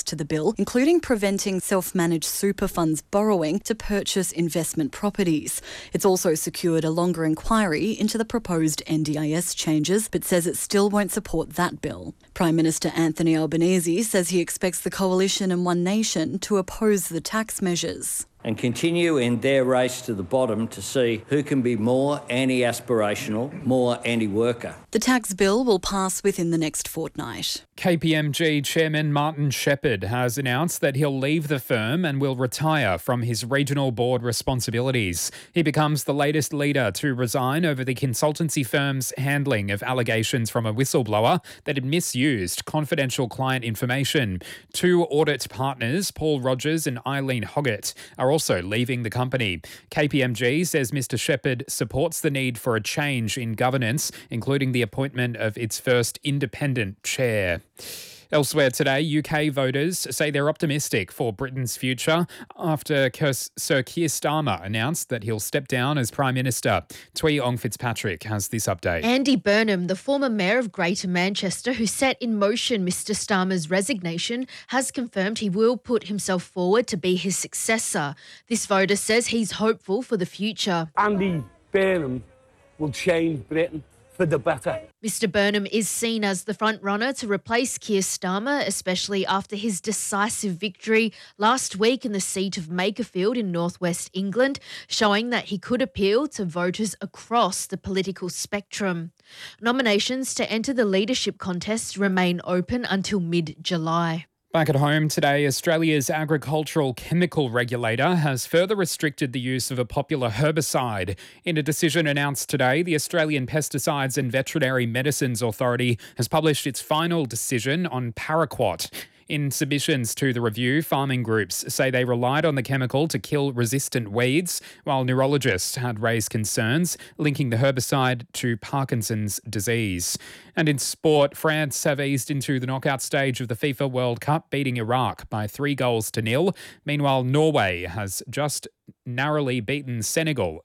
to the bill, including preventing self-managed super funds borrowing to purchase investment properties. It's also secured a longer inquiry into the proposed NDIS changes, but says it still won't support that bill. Prime Minister Anthony Albanese says he expects the Coalition and One Nation to oppose the tax measures. And continue in their race to the bottom to see who can be more anti-aspirational, more anti-worker. The tax bill will pass within the next fortnight. KPMG Chairman Martin Shepherd has announced that he'll leave the firm and will retire from his regional board responsibilities. He becomes the latest leader to resign over the consultancy firm's handling of allegations from a whistleblower that had misused confidential client information. Two audit partners, Paul Rogers and Eileen Hoggett, are also leaving the company. KPMG says Mr Shepherd supports the need for a change in governance, including the appointment of its first independent chair. Elsewhere today, UK voters say they're optimistic for Britain's future after Sir Keir Starmer announced that he'll step down as Prime Minister. Tui Ong Fitzpatrick has this update. Andy Burnham, the former Mayor of Greater Manchester who set in motion Mr Starmer's resignation, has confirmed he will put himself forward to be his successor. This voter says he's hopeful for the future. Andy Burnham will change Britain for the better. Mr Burnham is seen as the front runner to replace Keir Starmer, especially after his decisive victory last week in the seat of Makerfield in northwest England, showing that he could appeal to voters across the political spectrum. Nominations to enter the leadership contest remain open until mid-July. Back at home today, Australia's agricultural chemical regulator has further restricted the use of a popular herbicide. In a decision announced today, the Australian Pesticides and Veterinary Medicines Authority has published its final decision on paraquat. In submissions to the review, farming groups say they relied on the chemical to kill resistant weeds, while neurologists had raised concerns linking the herbicide to Parkinson's disease. And in sport, France have eased into the knockout stage of the FIFA World Cup, beating Iraq by 3-0. Meanwhile, Norway has just narrowly beaten Senegal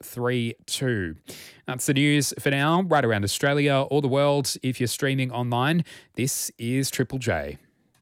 3-2. That's the news for now, right around Australia or the world. If you're streaming online, this is Triple J.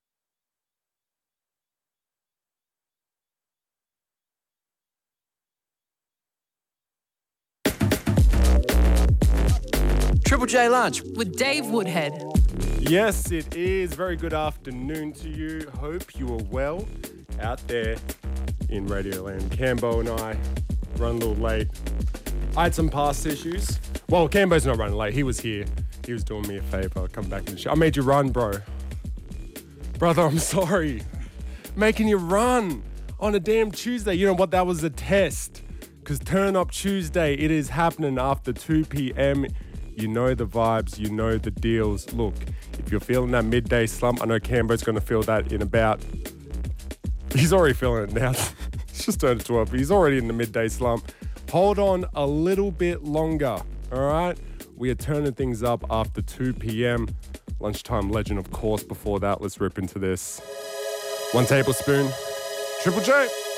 Triple J Lunch with Dave Woodhead. Yes, it is. Very good afternoon to you. Hope you are well out there in Radioland. Cambo and I run a little late. I had some past issues. Well, Cambo's not running late. He was here. He was doing me a favour. I'll come back in the show. I made you run, bro. Brother, I'm sorry. Making you run on a damn Tuesday. You know what? That was a test. Because Turn Up Tuesday, it is happening after 2 p.m. You know the vibes, you know the deals. Look, if you're feeling that midday slump, I know Cambo's going to feel that in about... He's already feeling it now. It's just turned 12. He's already in the midday slump. Hold on a little bit longer, all right? We are turning things up after 2 p.m. Lunchtime legend, of course. Before that, let's rip into this. 1 tablespoon. Triple J.